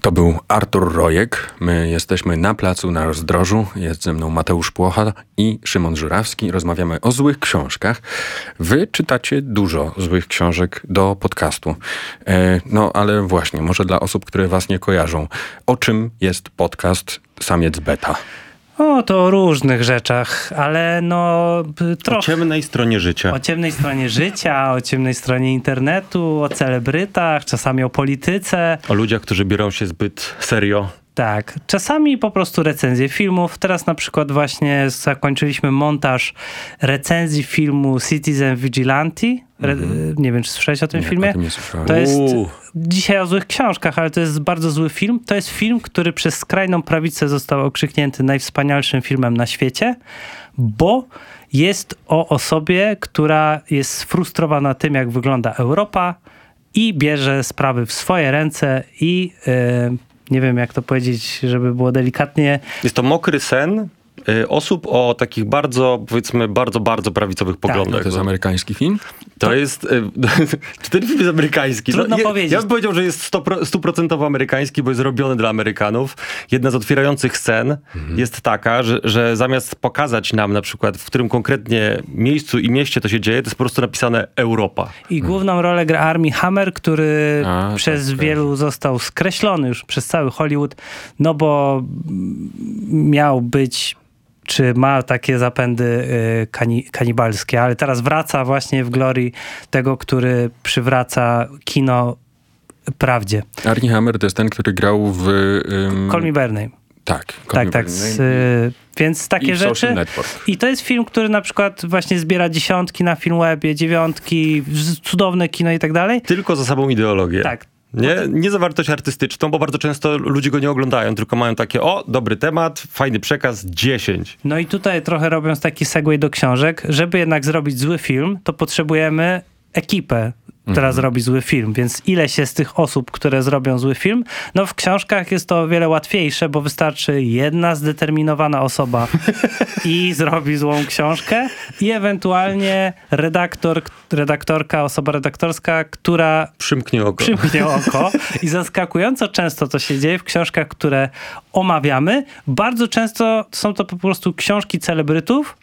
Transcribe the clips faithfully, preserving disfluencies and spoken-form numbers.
To był Artur Rojek. My jesteśmy na placu na Rozdrożu. Jest ze mną Mateusz Płocha i Szymon Żurawski. Rozmawiamy o złych książkach. Wy czytacie dużo złych książek do podcastu. E, no ale właśnie, może dla osób, które was nie kojarzą. O czym jest podcast Samiec Beta? O, to o różnych rzeczach, ale no trochę... O ciemnej stronie życia. O ciemnej stronie życia, o ciemnej stronie internetu, o celebrytach, czasami o polityce. O ludziach, którzy biorą się zbyt serio. Tak, czasami po prostu recenzje filmów. Teraz na przykład właśnie zakończyliśmy montaż recenzji filmu Citizen Vigilante. Re- mm-hmm. Nie wiem, czy słyszałeś o tym nie, filmie? O tym nie słyszałem. To jest Uuu. dzisiaj o złych książkach, ale to jest bardzo zły film. To jest film, który przez skrajną prawicę został okrzyknięty najwspanialszym filmem na świecie, bo jest o osobie, która jest sfrustrowana tym, jak wygląda Europa i bierze sprawy w swoje ręce i... Yy, nie wiem, jak to powiedzieć, żeby było delikatnie. Jest to mokry sen y, osób o takich bardzo, powiedzmy, bardzo, bardzo prawicowych poglądach. To jest amerykański film? To, to jest... Y, czy ten film jest amerykański? Trudno no, powiedzieć. Ja bym powiedział, że jest stuprocentowo amerykański, bo jest robiony dla Amerykanów. Jedna z otwierających scen mhm. jest taka, że, że zamiast pokazać nam na przykład, w którym konkretnie miejscu i mieście to się dzieje, to jest po prostu napisane Europa. I hmm. główną rolę gra Armie Hammer, który A, przez tak, wielu został skreślony już przez cały Hollywood, no bo miał być... czy ma takie zapędy y, kani- kanibalskie, ale teraz wraca właśnie w glorii tego, który przywraca kino prawdzie. Armie Hammer to jest ten, który grał w... Um... Call Me By Your Name. Tak. Tak, tak. Z, y, więc takie I rzeczy. Social Network. I to jest film, który na przykład właśnie zbiera dziesiątki na Filmwebie, dziewiątki, cudowne kino i tak dalej. Tylko za samą ideologię. Tak. Nie, nie zawartość artystyczną, bo bardzo często ludzie go nie oglądają, tylko mają takie, o, dobry temat, fajny przekaz, dziesięć. No i tutaj trochę robiąc taki segway do książek, żeby jednak zrobić zły film, to potrzebujemy ekipę, która mhm. zrobi zły film, więc ileś jest tych osób, które zrobią zły film. No w książkach jest to o wiele łatwiejsze, bo wystarczy jedna zdeterminowana osoba i zrobi złą książkę i ewentualnie redaktor, redaktorka, osoba redaktorska, która przymknie oko. Przymknie oko. I zaskakująco często to się dzieje w książkach, które omawiamy. Bardzo często są to po prostu książki celebrytów,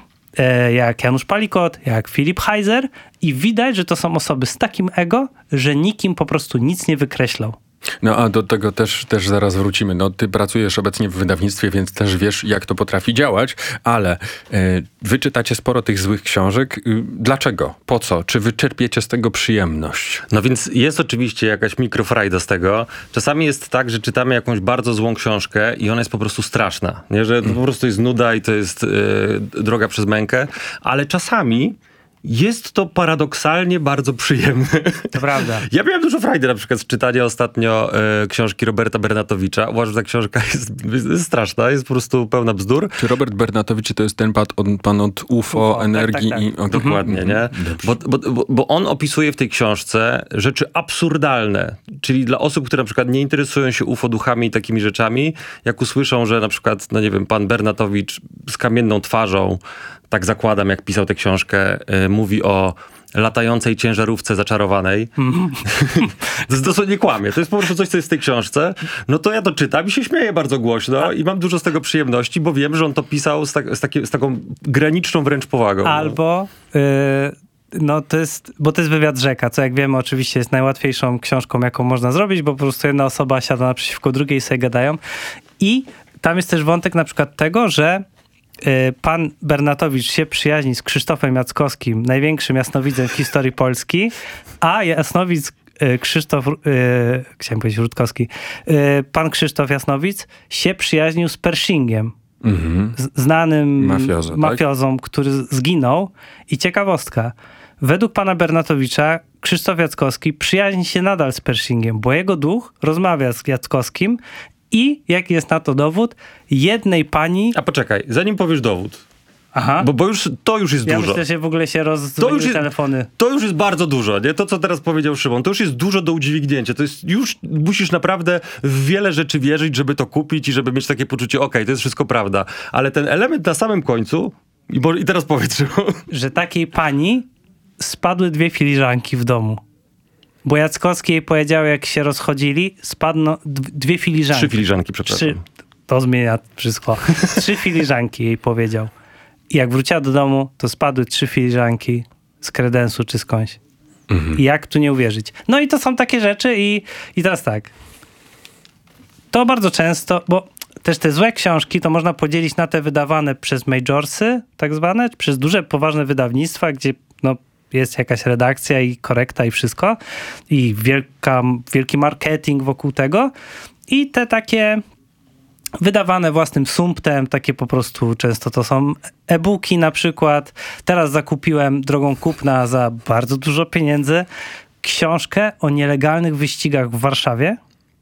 jak Janusz Palikot, jak Filip Heiser i widać, że to są osoby z takim ego, że nikim po prostu nic nie wykreślał. No a do tego też, też zaraz wrócimy. No ty pracujesz obecnie w wydawnictwie, więc też wiesz, jak to potrafi działać, ale y, wy czytacie sporo tych złych książek. Y, dlaczego? Po co? Czy wy czerpiecie z tego przyjemność? No więc jest oczywiście jakaś mikrofrajda z tego. Czasami jest tak, że czytamy jakąś bardzo złą książkę i ona jest po prostu straszna. Nie? Że to po prostu jest nuda i to jest y, droga przez mękę, ale czasami jest to paradoksalnie bardzo przyjemne. To prawda. Ja miałem dużo frajdy na przykład z czytania ostatnio e, książki Roberta Bernatowicza. Uważam, że ta książka jest, jest straszna, jest po prostu pełna bzdur. Czy Robert Bernatowicz to jest ten pan od, pan od U F O, U F O, energii? tak, tak, tak. I, okay. Dokładnie, nie? Bo, bo, bo, bo on opisuje w tej książce rzeczy absurdalne. Czyli dla osób, które na przykład nie interesują się U F O, duchami i takimi rzeczami, jak usłyszą, że na przykład, no nie wiem, pan Bernatowicz z kamienną twarzą, tak zakładam, jak pisał tę książkę, yy, mówi o latającej ciężarówce zaczarowanej. Mm. to dosłownie kłamie. To jest po prostu coś, co jest w tej książce. No to ja to czytam i się śmieję bardzo głośno A... i mam dużo z tego przyjemności, bo wiem, że on to pisał z, tak, z, taki, z taką graniczną wręcz powagą. Albo... Yy... No to jest, bo to jest wywiad Rzeka, co jak wiemy oczywiście jest najłatwiejszą książką, jaką można zrobić, bo po prostu jedna osoba siada naprzeciwko drugiej i sobie gadają. I tam jest też wątek na przykład tego, że pan Bernatowicz się przyjaźni z Krzysztofem Jackowskim, największym jasnowidzem w historii Polski, a jasnowidz Krzysztof, yy, chciałem powiedzieć Rutkowski, yy, pan Krzysztof Jasnowidz się przyjaźnił z Pershingiem, mm-hmm. z, znanym Mafiozo, mafiozą, tak? który zginął. I ciekawostka, według pana Bernatowicza Krzysztof Jackowski przyjaźni się nadal z Pershingiem, bo jego duch rozmawia z Jackowskim i, jaki jest na to dowód, jednej pani... A poczekaj, zanim powiesz dowód. Aha. Bo, bo już, to już jest ja dużo. Myślę, że w ogóle się rozdzwoniły telefony. To już jest bardzo dużo, nie? To, co teraz powiedział Szymon, to już jest dużo do udźwignięcia. To jest już, musisz naprawdę w wiele rzeczy wierzyć, żeby to kupić i żeby mieć takie poczucie, okej, okay, to jest wszystko prawda. Ale ten element na samym końcu, i, bo, i teraz powiedz, Szymon. Że takiej pani spadły dwie filiżanki w domu. Bo Jackowski jej powiedział, jak się rozchodzili, spadną d- dwie filiżanki. Trzy filiżanki, przepraszam. Trzy, to zmienia wszystko. Trzy filiżanki jej powiedział. I jak wróciła do domu, to spadły trzy filiżanki z kredensu czy skądś. Mhm. I jak tu nie uwierzyć? No i to są takie rzeczy i, i teraz tak. To bardzo często, bo też te złe książki to można podzielić na te wydawane przez majorsy, tak zwane, przez duże, poważne wydawnictwa, gdzie no, jest jakaś redakcja i korekta i wszystko. I wielka, wielki marketing wokół tego. I te takie wydawane własnym sumptem, takie po prostu często to są e-booki na przykład. Teraz zakupiłem drogą kupna za bardzo dużo pieniędzy książkę o nielegalnych wyścigach w Warszawie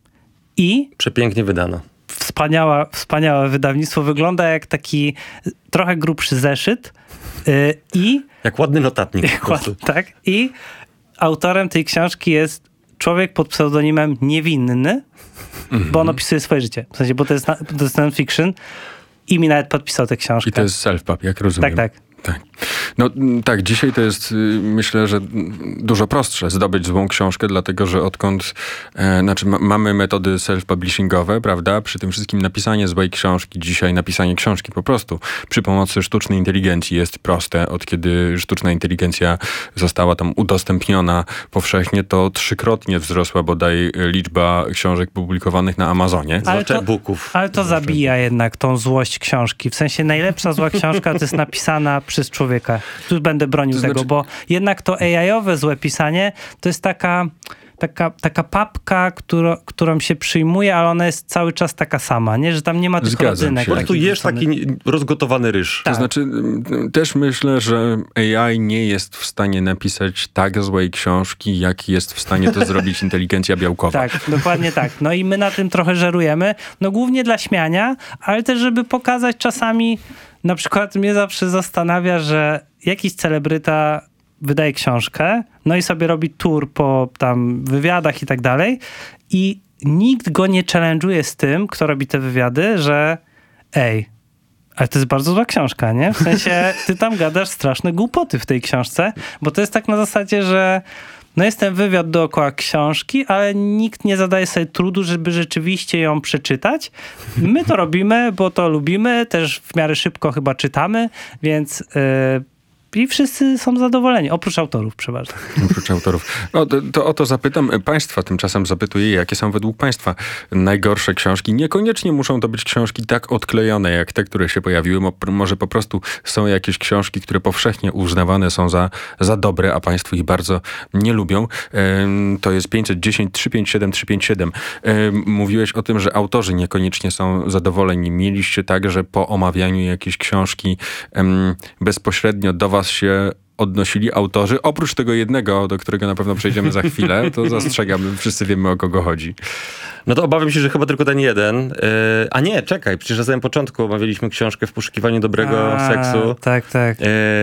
i... Przepięknie wydana. Wspaniała, wspaniałe wydawnictwo. Wygląda jak taki trochę grubszy zeszyt yy, i... Jak ładny notatnik po prostu. Tak. I autorem tej książki jest człowiek pod pseudonimem Niewinny, mm-hmm. bo on opisuje swoje życie. W sensie, bo to jest, to jest non-fiction i mi nawet podpisał tę książkę. I to jest self-pub, jak rozumiem. Tak, tak. Tak. No tak, dzisiaj to jest, myślę, że dużo prostsze zdobyć złą książkę, dlatego że odkąd, e, znaczy ma, mamy metody self-publishingowe, prawda, przy tym wszystkim napisanie złej książki, dzisiaj napisanie książki po prostu przy pomocy sztucznej inteligencji jest proste. Od kiedy sztuczna inteligencja została tam udostępniona powszechnie, to trzykrotnie wzrosła bodaj liczba książek publikowanych na Amazonie. Ale to, e-booków. ale to zabija jednak tą złość książki. W sensie najlepsza zła książka to jest napisana przez człowieka. Tu będę bronił to znaczy... tego, bo jednak to A I-owe złe pisanie to jest taka, taka, taka papka, którą, którą się przyjmuje, ale ona jest cały czas taka sama, nie? Że tam nie ma tych rodzynek. Po prostu jesz taki rozgotowany ryż. Tak. To znaczy też myślę, że A I nie jest w stanie napisać tak złej książki, jak jest w stanie to zrobić inteligencja białkowa. Tak, dokładnie tak. No i my na tym trochę żerujemy. No głównie dla śmiania, ale też żeby pokazać czasami. Na przykład mnie zawsze zastanawia, że jakiś celebryta wydaje książkę, no i sobie robi tour po tam wywiadach i tak dalej i nikt go nie challenge'uje z tym, kto robi te wywiady, że ej, ale to jest bardzo zła książka, nie? W sensie ty tam gadasz straszne głupoty w tej książce, bo to jest tak na zasadzie, że no jest ten wywiad dookoła książki, ale nikt nie zadaje sobie trudu, żeby rzeczywiście ją przeczytać. My to robimy, bo to lubimy, też w miarę szybko chyba czytamy, więc... Yy, I wszyscy są zadowoleni, oprócz autorów, przeważnie. Oprócz autorów. No, to, to o to zapytam państwa, tymczasem zapytuję, jakie są według państwa najgorsze książki. Niekoniecznie muszą to być książki tak odklejone, jak te, które się pojawiły. Mo, może po prostu są jakieś książki, które powszechnie uznawane są za, za dobre, a państwo ich bardzo nie lubią. Ym, to jest pięćset dziesięć trzysta pięćdziesiąt siedem trzysta pięćdziesiąt siedem. Ym, mówiłeś o tym, że autorzy niekoniecznie są zadowoleni. Mieliście tak, że po omawianiu jakiejś książki ym, bezpośrednio do was się odnosili autorzy, oprócz tego jednego, do którego na pewno przejdziemy za chwilę, to zastrzegamy, wszyscy wiemy, o kogo chodzi. No to obawiam się, że chyba tylko ten jeden. Yy, a nie, czekaj, przecież na samym początku omawialiśmy książkę W poszukiwaniu dobrego a, seksu. Tak, tak. Yy,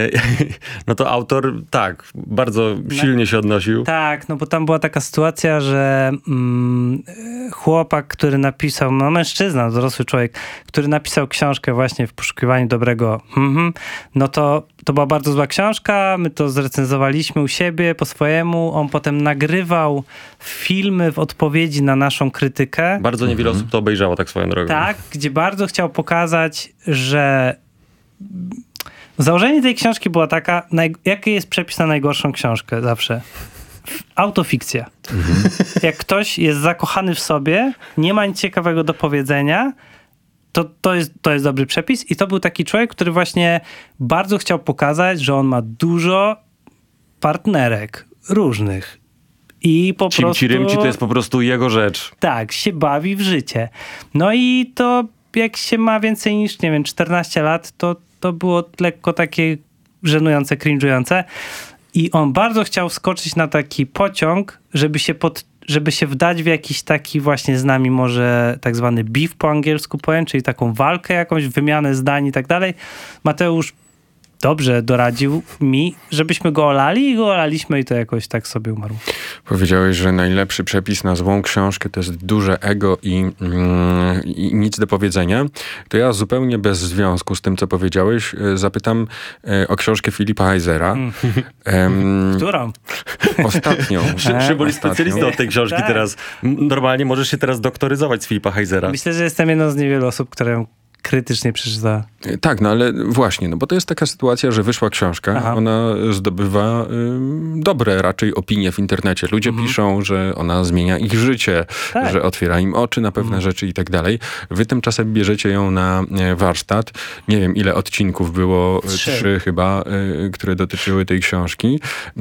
no to autor, tak, bardzo silnie się odnosił. Tak, no bo tam była taka sytuacja, że mm, chłopak, który napisał, no mężczyzna, dorosły człowiek, który napisał książkę właśnie W poszukiwaniu dobrego, mm-hmm, no to to była bardzo zła książka, my to zrecenzowaliśmy u siebie po swojemu, on potem nagrywał filmy w odpowiedzi na naszą krytykę. Bardzo niewiele mhm. osób to obejrzało tak swoją drogą. Tak, gdzie bardzo chciał pokazać, że założenie tej książki była taka, naj... jaki jest przepis na najgorszą książkę zawsze? Autofikcja. Mhm. Jak ktoś jest zakochany w sobie, nie ma nic ciekawego do powiedzenia, To, to, jest, to jest dobry przepis i to był taki człowiek, który właśnie bardzo chciał pokazać, że on ma dużo partnerek różnych i po Cim, prostu... Cirymci to jest po prostu jego rzecz. Tak, się bawi w życie. No i to jak się ma więcej niż, nie wiem, czternaście lat, to, to było lekko takie żenujące, cringe'ujące i on bardzo chciał wskoczyć na taki pociąg, żeby się pod żeby się wdać w jakiś taki właśnie z nami może tak zwany beef po angielsku powiem, czyli taką walkę jakąś, wymianę zdań i tak dalej. Mateusz dobrze doradził mi, żebyśmy go olali i go olaliśmy i to jakoś tak sobie umarło. Powiedziałeś, że najlepszy przepis na złą książkę to jest duże ego i, mm, i nic do powiedzenia. To ja zupełnie bez związku z tym, co powiedziałeś, zapytam e, o książkę Filipa Heisera. Mm. Em, Którą? Ostatnią. Szymon jest specjalistą od tej książki Tak. teraz. Normalnie możesz się teraz doktoryzować z Filipa Heisera. Myślę, że jestem jedną z niewielu osób, które krytycznie przeczytała. Tak, no ale właśnie, no bo to jest taka sytuacja, że wyszła książka, Aha. ona zdobywa y, dobre raczej opinie w internecie. Ludzie Mhm. piszą, że ona zmienia ich życie, Tak. że otwiera im oczy na pewne rzeczy i tak dalej. Wy tymczasem bierzecie ją na e, warsztat. Nie wiem, ile odcinków było, e, Trzy. trzy chyba, y, które dotyczyły tej książki.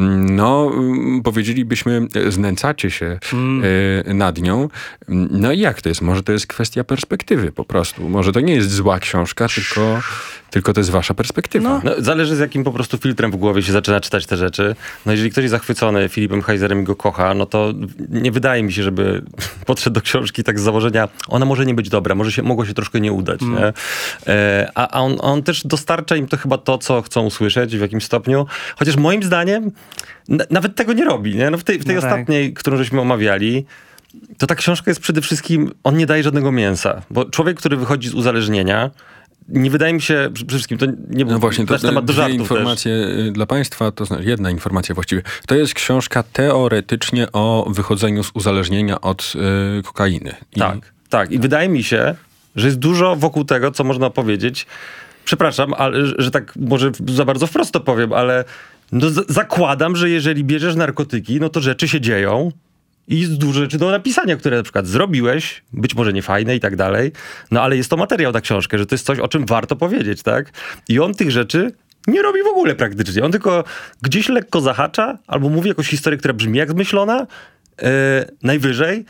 No, y, powiedzielibyśmy, e, znęcacie się Mm. y, nad nią. No i jak to jest? Może to jest kwestia perspektywy po prostu. Może to nie jest zła książka, tylko, tylko to jest wasza perspektywa. No. No, zależy z jakim po prostu filtrem w głowie się zaczyna czytać te rzeczy. No jeżeli ktoś jest zachwycony Filipem Heiserem i go kocha, no to nie wydaje mi się, żeby podszedł do książki tak z założenia, ona może nie być dobra, może się, mogło się troszkę nie udać. Mm. Nie? E, a a on, on też dostarcza im to chyba to, co chcą usłyszeć w jakimś stopniu. Chociaż moim zdaniem n- nawet tego nie robi. Nie? No w tej, w tej No tak. ostatniej, którą żeśmy omawiali, to ta książka jest przede wszystkim, on nie daje żadnego mięsa. Bo człowiek, który wychodzi z uzależnienia, nie wydaje mi się, przede wszystkim, to nie był No właśnie, to temat do dwie żartów informacje y, dla państwa, to znaczy jedna informacja właściwie. To jest książka teoretycznie o wychodzeniu z uzależnienia od y, kokainy. I Tak, tak. I wydaje mi się, że jest dużo wokół tego, co można powiedzieć. Przepraszam, ale, że tak może za bardzo wprost to powiem, ale no, z- zakładam, że jeżeli bierzesz narkotyki, no to rzeczy się dzieją i jest dużo rzeczy do napisania, które na przykład zrobiłeś, być może niefajne i tak dalej, no ale jest to materiał na książkę, że to jest coś, o czym warto powiedzieć, tak? I on tych rzeczy nie robi w ogóle praktycznie. On tylko gdzieś lekko zahacza, albo mówi jakąś historię, która brzmi jak zmyślona, yy, najwyżej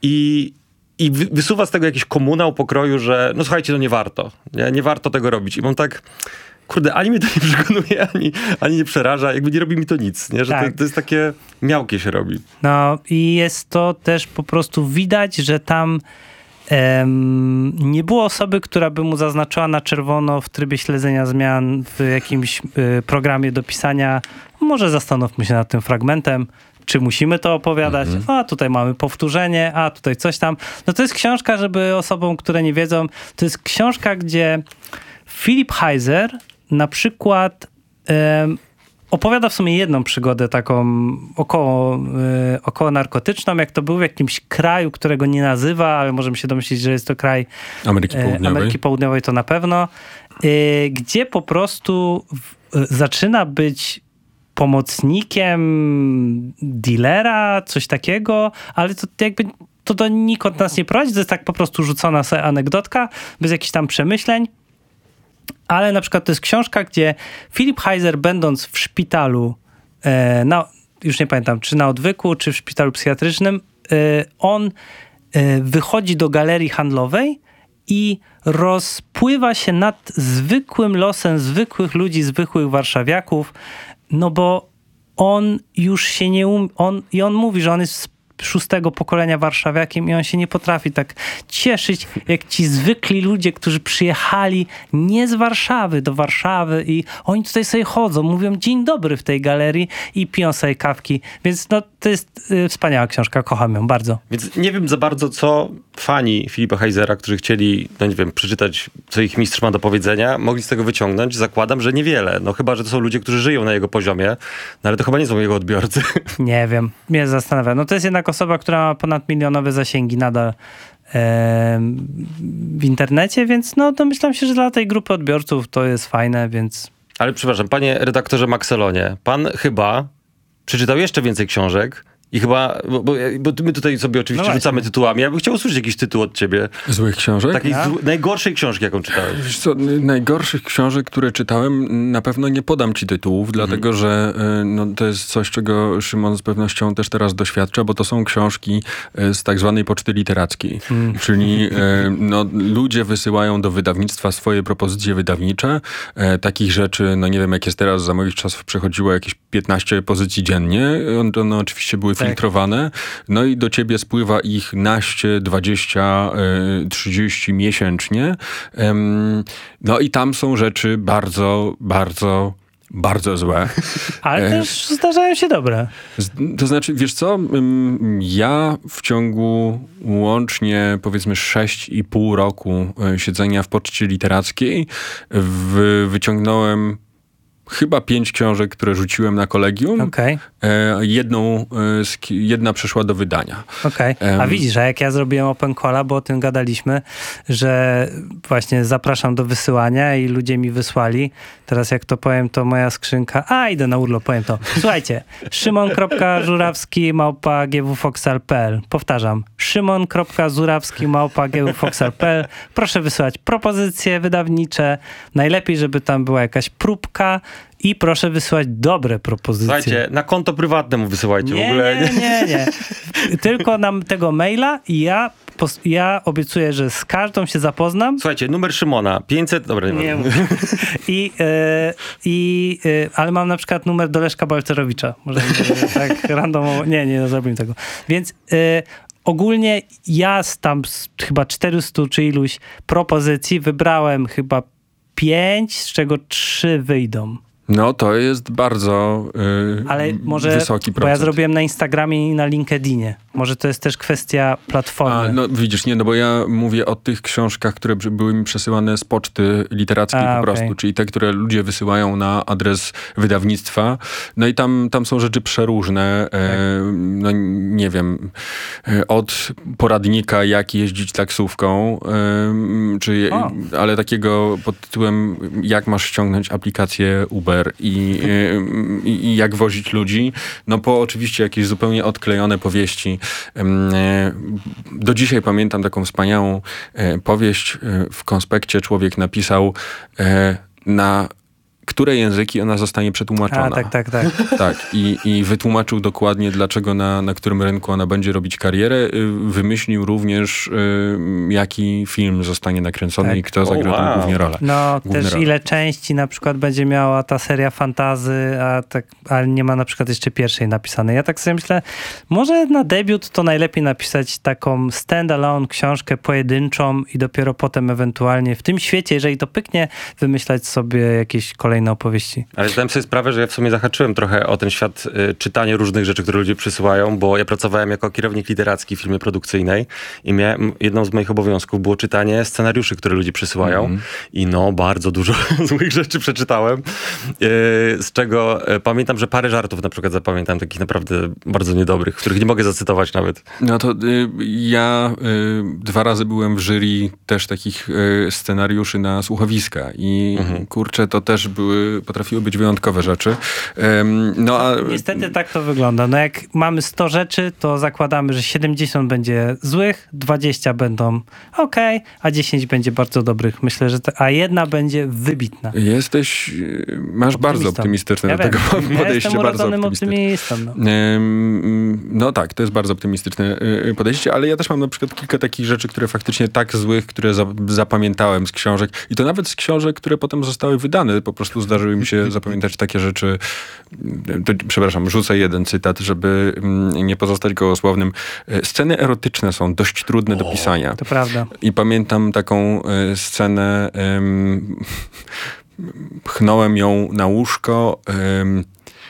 i I wy- wysuwa z tego jakiś komunał pokroju, że no słuchajcie, no nie warto. Nie, nie warto tego robić. I mam tak, kurde, ani mnie to nie przekonuje, ani, ani nie przeraża. Jakby nie robi mi to nic. Nie? Że Tak. to, to jest takie miałkie się robi. No i jest to też po prostu widać, że tam em, nie było osoby, która by mu zaznaczyła na czerwono w trybie śledzenia zmian w jakimś y, programie do pisania. Może zastanówmy się nad tym fragmentem. Czy musimy to opowiadać? A tutaj mamy powtórzenie, a tutaj coś tam. No to jest książka, żeby osobom, które nie wiedzą, to jest książka, gdzie Filip Heiser na przykład em, opowiada w sumie jedną przygodę taką około, y, około narkotyczną, jak to był w jakimś kraju, którego nie nazywa, ale możemy się domyślić, że jest to kraj Ameryki e, Południowej. Ameryki Południowej, to na pewno, y, gdzie po prostu w, y, zaczyna być pomocnikiem dealera, coś takiego, ale to jakby to do nikąd nas nie prowadzi, to jest tak po prostu rzucona sobie anegdotka, bez jakichś tam przemyśleń. Ale na przykład to jest książka, gdzie Filip Heiser, będąc w szpitalu, e, na, już nie pamiętam, czy na odwyku, czy w szpitalu psychiatrycznym, e, on e, wychodzi do galerii handlowej i rozpływa się nad zwykłym losem zwykłych ludzi, zwykłych warszawiaków, no bo on już się nie um... On, I on mówi, że on jest z szóstego pokolenia warszawiakiem i on się nie potrafi tak cieszyć, jak ci zwykli ludzie, którzy przyjechali nie z Warszawy do Warszawy i oni tutaj sobie chodzą, mówią dzień dobry w tej galerii i piją sobie kawki. Więc no, to jest y, wspaniała książka, kocham ją bardzo. Więc nie wiem za bardzo, co fani Filipa Heisera, którzy chcieli, no nie wiem, przeczytać, co ich mistrz ma do powiedzenia, mogli z tego wyciągnąć. Zakładam, że niewiele. No chyba, że to są ludzie, którzy żyją na jego poziomie, no ale to chyba nie są jego odbiorcy. Nie wiem, mnie zastanawia. No to jest jednak osoba, która ma ponadmilionowe zasięgi nadal e, w internecie, więc no domyślam się, że dla tej grupy odbiorców to jest fajne, więc... Ale przepraszam, panie redaktorze Maxelonie, pan chyba przeczytał jeszcze więcej książek i chyba, bo, bo, bo my tutaj sobie oczywiście No rzucamy tytułami, ja bym chciał usłyszeć jakiś tytuł od ciebie. Złych książek? Takiej Ja? zł- najgorszej książki, jaką czytałeś. Wiesz co, n- najgorszych książek, które czytałem, na pewno nie podam ci tytułów, dlatego że y, no, to jest coś, czego Szymon z pewnością też teraz doświadcza, bo to są książki y, z tak zwanej poczty literackiej. Czyli y, no, ludzie wysyłają do wydawnictwa swoje propozycje wydawnicze. Y, takich rzeczy, no nie wiem jak jest teraz, za moich czasów przechodziło jakieś piętnaście pozycji dziennie. On- One oczywiście były wyfiltrowane, no i do ciebie spływa ich naście, dwadzieścia, trzydzieści miesięcznie. No i tam są rzeczy bardzo, bardzo, bardzo złe. Ale E, też zdarzają się dobre. Z- To znaczy, wiesz co, Ym, ja w ciągu łącznie powiedzmy sześć i pół roku e, siedzenia w poczcie literackiej w, wyciągnąłem chyba pięć książek, które rzuciłem na kolegium. Okej, E, jedną, e, z ki- jedna przeszła do wydania. okej. A Em. widzisz, a jak ja zrobiłem open calla, bo o tym gadaliśmy, że właśnie zapraszam do wysyłania i ludzie mi wysłali. Teraz jak to powiem, to moja skrzynka... A, idę na urlop, powiem to. Słuchajcie, szymon.żurawski małpa gwfoxal kropka p l. Powtarzam, szymon.żurawski małpa gwfoxal kropka p l. Proszę wysyłać propozycje wydawnicze. Najlepiej, żeby tam była jakaś próbka i proszę wysyłać dobre propozycje. Słuchajcie, na konto prywatne mu wysyłajcie Nie, w ogóle. nie, nie, nie. Tylko nam tego maila i ja, pos- ja obiecuję, że z każdą się zapoznam. Słuchajcie, numer Szymona, pięćset... Dobra, nie, Nie ma. mów. I, e, i, e, ale mam na przykład numer do Leszka Balcerowicza. Może e, tak randomowo. Nie, nie zrobimy tego. Więc e, ogólnie ja z tam z chyba czterystu czy iluś propozycji wybrałem chyba pięć, z czego trzy wyjdą. No to jest bardzo y, Ale może, wysoki procent. bo ja zrobiłem na Instagramie i na LinkedInie. Może to jest też kwestia platformy. A, no widzisz, nie, no bo ja mówię o tych książkach, które przy- były mi przesyłane z poczty literackiej A, po okej. prostu, czyli te, które ludzie wysyłają na adres wydawnictwa. No i tam, tam są rzeczy przeróżne. Tak. E, no nie wiem, e, od poradnika, jak jeździć taksówką, e, czy, O. ale takiego pod tytułem, jak masz ściągnąć aplikację Uber i, e, i, i jak wozić ludzi. No po oczywiście jakieś zupełnie odklejone powieści. Em, e, Do dzisiaj pamiętam taką wspaniałą e, powieść. E, W konspekcie człowiek napisał, e, na które języki ona zostanie przetłumaczona. A, tak, tak, tak. Tak, i, i wytłumaczył dokładnie, dlaczego na, na którym rynku ona będzie robić karierę. Y, Wymyślił również, y, jaki film zostanie nakręcony Tak. i kto O, zagra tą wow. głównie rolę. No, Główne też role. ile części na przykład będzie miała ta seria fantazy, a tak, ale nie ma na przykład jeszcze pierwszej napisanej. Ja tak sobie myślę, może na debiut to najlepiej napisać taką stand-alone książkę pojedynczą i dopiero potem ewentualnie w tym świecie, jeżeli to pyknie, wymyślać sobie jakieś kolejne opowieści. Ale zdałem sobie sprawę, że ja w sumie zahaczyłem trochę o ten świat y, czytania różnych rzeczy, które ludzie przysyłają, bo ja pracowałem jako kierownik literacki w firmie produkcyjnej i miałem, jedną z moich obowiązków było czytanie scenariuszy, które ludzie przysyłają Mhm. i no, bardzo dużo złych rzeczy przeczytałem, y, z czego y, pamiętam, że parę żartów na przykład zapamiętam, takich naprawdę bardzo niedobrych, których nie mogę zacytować nawet. No to y, ja y, dwa razy byłem w jury też takich y, scenariuszy na słuchowiska i Mhm. kurczę, to też były, potrafiły być wyjątkowe rzeczy. Ym, no a Niestety tak to wygląda. No jak mamy sto rzeczy, to zakładamy, że siedemdziesiąt będzie złych, dwadzieścia będą okej, a dziesięć będzie bardzo dobrych. Myślę, że ta, a jedna będzie wybitna. jesteś, y, masz bardzo optymistyczne Ja do tego wiem. Ja podejście, jestem bardzo urodzonym optymistyczne. optymistą. No. Ym, No tak, to jest bardzo optymistyczne y, podejście, ale ja też mam na przykład kilka takich rzeczy, które faktycznie tak złych, które za, zapamiętałem z książek i to nawet z książek, które potem zostały wydane. Po prostu zdarzyły mi się zapamiętać takie rzeczy. To, przepraszam, rzucę jeden cytat, żeby mm, nie pozostać gołosłownym. Y, Sceny erotyczne są dość trudne do pisania. To prawda. I pamiętam taką y, scenę, ym, pchnąłem ją na łóżko, ym,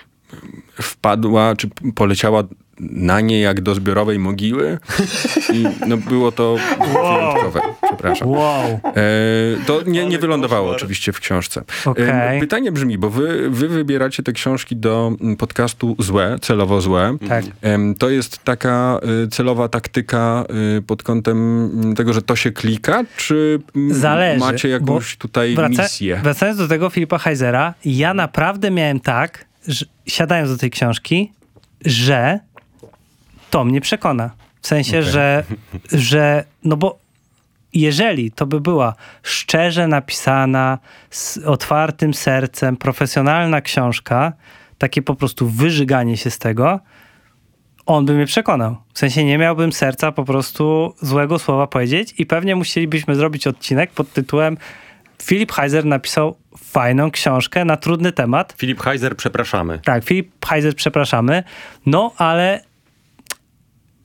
wpadła, czy poleciała na nie jak do zbiorowej mogiły i no było to wyjątkowe. Przepraszam. Wow. E, to nie, nie Ale wylądowało koszmar. oczywiście w książce. Okej. E, pytanie brzmi, bo wy, wy wybieracie te książki do mm, podcastu Złe, celowo Złe. Tak. Em, To jest taka y, celowa taktyka y, pod kątem mm, tego, że to się klika, czy mm, Zależy, macie jakąś tutaj Wraca- misję? Wracając do tego Filipa Heisera, ja naprawdę miałem tak, że, siadając do tej książki, że to mnie przekona. W sensie, Okej. że, że, no bo jeżeli to by była szczerze napisana, z otwartym sercem, profesjonalna książka, takie po prostu wyżyganie się z tego, on by mnie przekonał. W sensie nie miałbym serca po prostu złego słowa powiedzieć i pewnie musielibyśmy zrobić odcinek pod tytułem Filip Heiser napisał fajną książkę na trudny temat. Filip Heiser, przepraszamy. Tak, Filip Heiser, przepraszamy. No, ale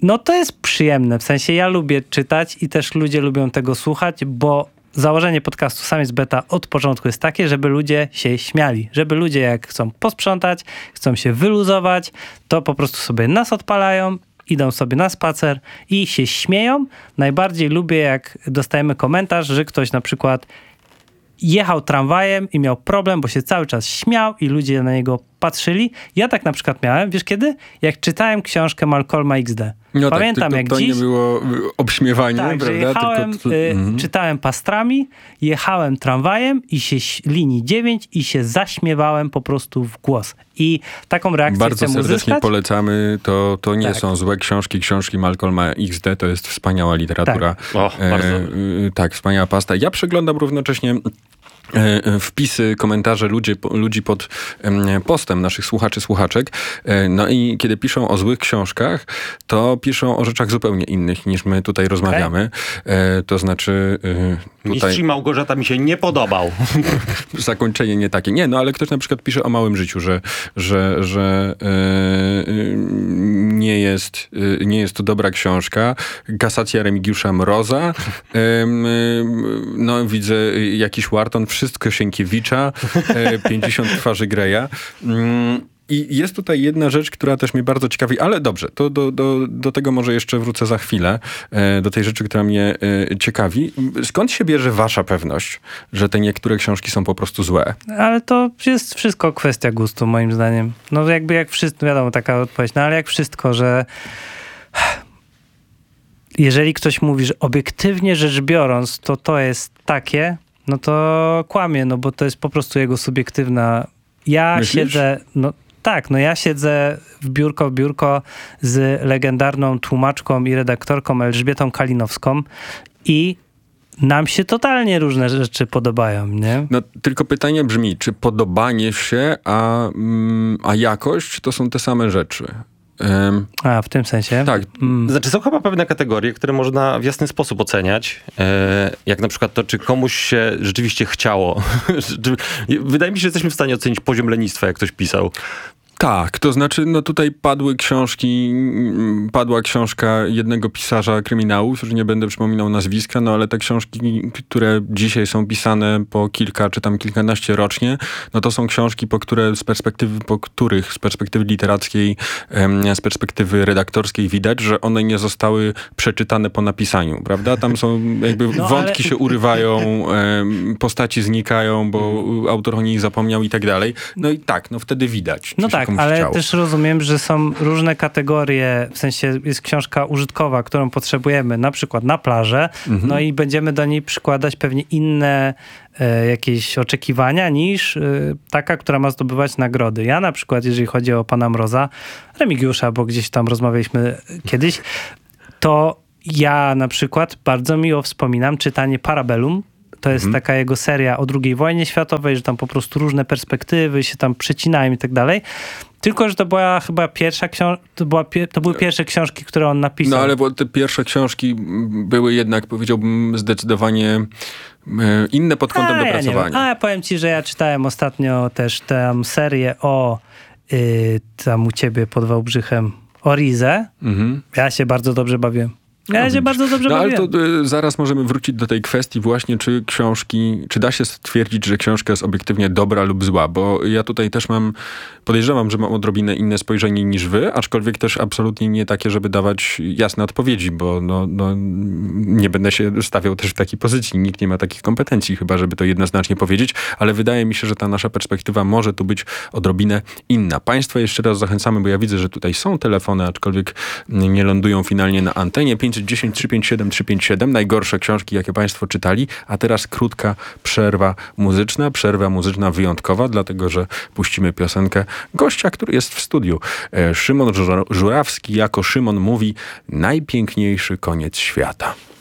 no to jest przyjemne. W sensie ja lubię czytać i też ludzie lubią tego słuchać, bo założenie podcastu Sam jest Beta od początku jest takie, żeby ludzie się śmiali. Żeby ludzie jak chcą posprzątać, chcą się wyluzować, to po prostu sobie nas odpalają, idą sobie na spacer i się śmieją. Najbardziej lubię, jak dostajemy komentarz, że ktoś na przykład jechał tramwajem i miał problem, bo się cały czas śmiał i ludzie na niego patrzyli. Ja tak na przykład miałem, wiesz kiedy? Jak czytałem książkę Malcolma iks de. No Pamiętam tak, jak to dziś. nie było obśmiewanie, Tak, prawda? że jechałem, Tylko to, y, mhm. czytałem pastrami, jechałem tramwajem i się linii dziewięć i się zaśmiewałem po prostu w głos. I taką reakcję Bardzo chcę serdecznie uzyskać. polecamy. To, to nie Tak. są złe książki. Książki Malcolma iks de to jest wspaniała literatura. Tak. O, bardzo. E, y, tak, wspaniała pasta. Ja przeglądam równocześnie e, wpisy, komentarze ludzi, ludzi pod e, postem naszych słuchaczy, słuchaczek. E, no i kiedy piszą o złych książkach, to piszą o rzeczach zupełnie innych niż my tutaj rozmawiamy. E, to znaczy e, tutaj... Mistrz i Małgorzata mi się nie podobał. Zakończenie nie takie. Nie, no ale ktoś na przykład pisze o małym życiu, że, że, że yy, nie, jest, yy, nie jest to dobra książka. Kasacja Remigiusza Mroza. Yy, yy, no widzę jakiś Wharton, wszystko Sienkiewicza. Yy, pięćdziesiąt twarzy Greya. Yy. I jest tutaj jedna rzecz, która też mnie bardzo ciekawi, ale dobrze, to do, do, do tego może jeszcze wrócę za chwilę, do tej rzeczy, która mnie ciekawi. Skąd się bierze wasza pewność, że te niektóre książki są po prostu złe? Ale to jest wszystko kwestia gustu, moim zdaniem. No jakby jak wszystko, wiadomo, taka odpowiedź, no ale jak wszystko, że jeżeli ktoś mówi, że obiektywnie rzecz biorąc, to to jest takie, no to kłamie, no bo to jest po prostu jego subiektywna... Ja Myślisz? siedzę... No, tak, no ja siedzę w biurko w biurko z legendarną tłumaczką i redaktorką Elżbietą Kalinowską i nam się totalnie różne rzeczy podobają, nie? No tylko pytanie brzmi, czy podobanie się, a, mm, a jakość to są te same rzeczy? Um, A, w tym sensie? tak. Mm. Znaczy są chyba pewne kategorie, które można w jasny sposób oceniać. E, jak na przykład to, czy komuś się rzeczywiście chciało. Wydaje mi się, że jesteśmy w stanie ocenić poziom lenistwa, jak ktoś pisał. Tak, to znaczy, no tutaj padły książki, padła książka jednego pisarza kryminałów, już nie będę przypominał nazwiska, no ale te książki, które dzisiaj są pisane po kilka, czy tam kilkanaście rocznie, no to są książki, po które z perspektywy, po których z perspektywy literackiej, z perspektywy redaktorskiej widać, że one nie zostały przeczytane po napisaniu, prawda? Tam są jakby No, wątki ale... się urywają, postaci znikają, bo autor o nich zapomniał i tak dalej. No i tak, no wtedy widać. No tak, ale chciało. też rozumiem, że są różne kategorie, w sensie jest książka użytkowa, którą potrzebujemy na przykład na plażę, mhm. no i będziemy do niej przykładać pewnie inne e, jakieś oczekiwania niż e, taka, która ma zdobywać nagrody. Ja na przykład, jeżeli chodzi o pana Mroza, Remigiusza, bo gdzieś tam rozmawialiśmy kiedyś, to ja na przykład bardzo miło wspominam czytanie Parabellum. To jest mhm. taka jego seria o drugiej wojnie światowej, że tam po prostu różne perspektywy się tam przecinają i tak dalej. Tylko, że to była chyba pierwsza książka, to, była pie- to były pierwsze książki, które on napisał. No ale te pierwsze książki były jednak, powiedziałbym, zdecydowanie inne pod kątem A, dopracowania. Ja A ja powiem ci, że ja czytałem ostatnio też tę serię o y, tam u ciebie pod Wałbrzychem, o Rizę. Mhm. Ja się bardzo dobrze bawiłem. Ja się bardzo dobrze No bawiłem. ale to y, zaraz możemy wrócić do tej kwestii właśnie, czy książki, czy da się stwierdzić, że książka jest obiektywnie dobra lub zła, bo ja tutaj też mam, podejrzewam, że mam odrobinę inne spojrzenie niż wy, aczkolwiek też absolutnie nie takie, żeby dawać jasne odpowiedzi, bo no, no, nie będę się stawiał też w takiej pozycji. Nikt nie ma takich kompetencji chyba, żeby to jednoznacznie powiedzieć, ale wydaje mi się, że ta nasza perspektywa może tu być odrobinę inna. Państwa jeszcze raz zachęcamy, bo ja widzę, że tutaj są telefony, aczkolwiek nie lądują finalnie na antenie. pięćset dziesięć, trzysta pięćdziesiąt siedem, trzysta pięćdziesiąt siedem, najgorsze książki, jakie państwo czytali, a teraz krótka przerwa muzyczna, przerwa muzyczna wyjątkowa, dlatego, że puścimy piosenkę gościa, który jest w studiu. Szymon Żurawski jako Szymon mówi: najpiękniejszy koniec świata.